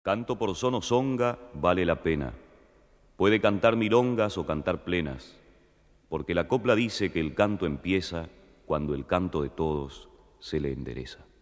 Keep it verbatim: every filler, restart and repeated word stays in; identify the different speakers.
Speaker 1: Canto por son o songa vale la pena. Puede cantar milongas o cantar plenas, porque la copla dice que el canto empieza cuando el canto de todos se le endereza.